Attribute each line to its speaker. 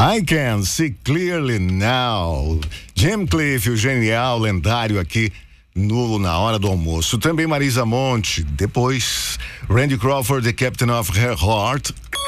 Speaker 1: I Can See Clearly Now. Jim Cliff, o genial, lendário aqui na hora do almoço. Também Marisa Monte. Depois, Randy Crawford, The Captain of Her Heart.